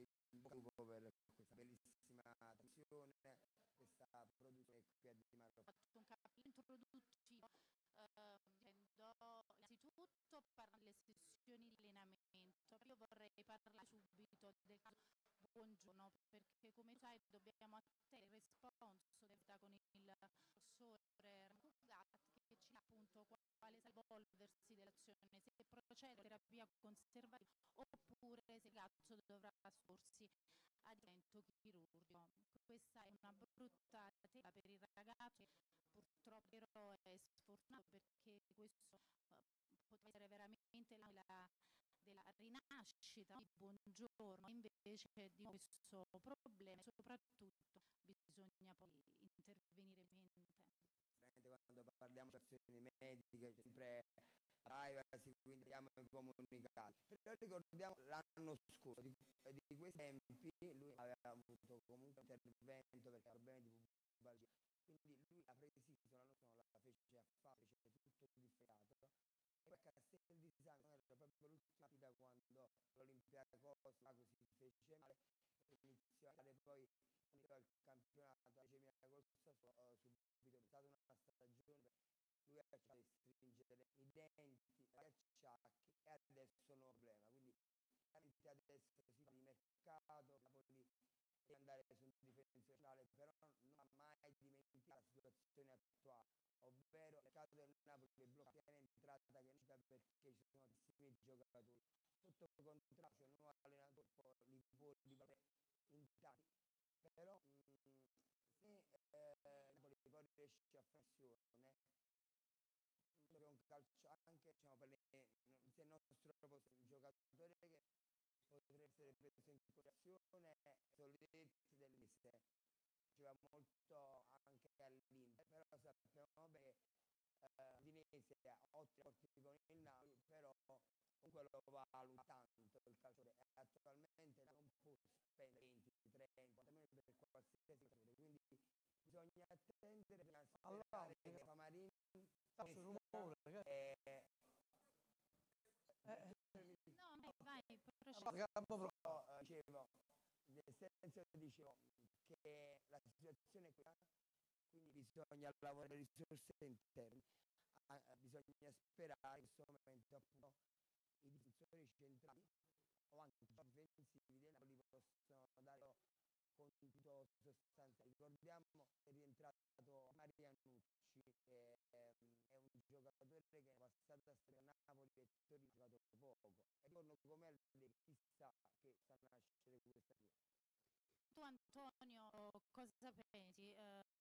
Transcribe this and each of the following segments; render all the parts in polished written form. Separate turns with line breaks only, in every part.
bocca al lupo per questa bellissima trasmissione, questa produzione qui a Di Marco.
Ho fatto un capitolo introduttivo dicendo innanzitutto parlando delle sessioni di allenamento. Io vorrei parlare subito del caso Buongiorno, perché come sai dobbiamo attendere il responso detta con il professore Ramugat che ci dà appunto quale sarà l'evolversi dell'azione, se procede a terapia conservativa oppure se il ragazzo dovrà porsi ad intervento chirurgico. Questa è una brutta tela per il ragazzo che purtroppo però è sfortunato perché questo poteva essere veramente della rinascita di Buongiorno, invece di questo problema e soprattutto bisogna poi intervenire velocemente.
Quando parliamo di azioni mediche c'è sempre privacy, quindi diamo i comunicati. Però ricordiamo l'anno scorso, di quei tempi lui aveva avuto comunque un intervento perché aveva problemi di pubalgia. Quindi lui ha presisto l'anno scorso, non la fece affatto, fece tutto diffedato. E poi a Castel di Sangro era proprio l'ultima partita quando l'Olympiacos così fece male e iniziò a fare poi il campionato a 10.000 col Sassuolo subito. È stata una stagione, lui ha cercato di stringere i denti, gli acciacchi e adesso non ho problema. Quindi adesso si fa di mercato, Napoli deve andare su un difensore centrale, però non ha mai dimenticato la situazione attuale, ovvero il mercato del Napoli è bloccato sia in entrata che in uscita perché ci sono tantissimi giocatori sotto contratto, c'è un nuovo allenatore, li può riparare in tanti, però se Napoli poi riesce a fare azione, che è un calcio anche diciamo, per se il nostro posto un giocatore che potrebbe essere preso in considerazione Soletti dell'Inter, diceva molto anche all'Inter, però sappiamo che l'Udinese ha ottimi rapporti con il Napoli, però comunque lo valuta tanto il calciatore e attualmente non può spendere 20, 30, 40 milioni per qualsiasi giocatore, quindi bisogna attendere prima di sperare che Famarini
No, vai,
dicevo, nel senso dicevo che la situazione è questa, quindi bisogna lavorare le risorse interne, bisogna sperare in questo momento appunto i difensori centrali o anche i difensivi del Napoli possono dare contributo sostanziale. Ricordiamo che è rientrato Marianucci, che è un giocatore che è passato a stare a Napoli e Torino, ha giocato poco. E ricordo come Allegri, chissà che sa nascere questa cosa.
Tu Antonio cosa pensi?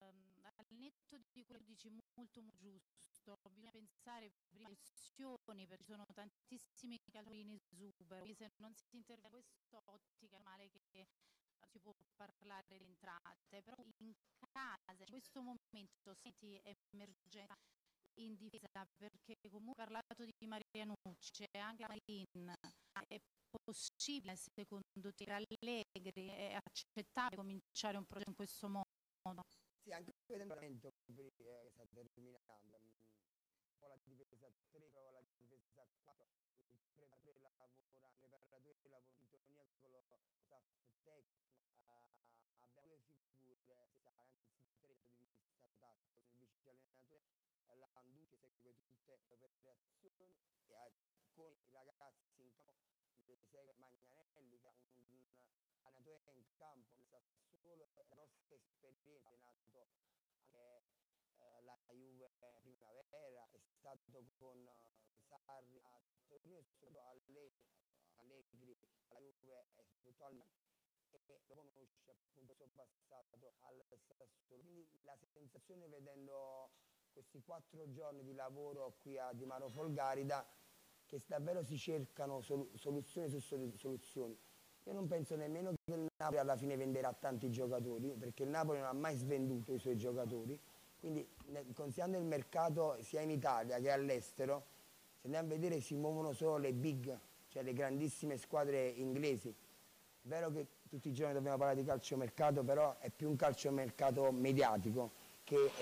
Al netto di quello che dici molto giusto, bisogna pensare prima alle sessioni perché ci sono tantissimi calciatori in esubero, quindi se non si interviene in quest'ottica è male che si può parlare delle entrate, però in casa in questo momento senti emergenza in difesa perché comunque hai parlato di Marianucci, c'è anche Marin, è possibile secondo te, Allegri, è accettabile cominciare un progetto in questo modo?
Sì, anche vedendo il momento che sta terminando, un po' la difesa a 3, però la difesa a 4, il preparatore lavora in sintonia con lo staff tecnico, abbiamo due figure, anzi 3 dal punto di vista tattico, il vice allenatore Landucci segue tutte le operazioni e con i ragazzi in campo le segue Magnanelli che è un allenatore in campo nel Sassuolo, la nostra esperienza è nato anche la Juve primavera, è stato con Sarri a Torino e soprattutto Allegri alla Juve e soprattutto al e lo conosce appunto il suo passato al Sassuolo, quindi la sensazione vedendo questi 4 giorni di lavoro qui a Di Maro Folgarida che davvero si cercano soluzioni su soluzioni. Io non penso nemmeno che il Napoli alla fine venderà tanti giocatori, perché il Napoli non ha mai svenduto i suoi giocatori, quindi considerando il mercato sia in Italia che all'estero, se andiamo a vedere si muovono solo le big, cioè le grandissime squadre inglesi. È vero che tutti i giorni dobbiamo parlare di calciomercato, però è più un calciomercato mediatico che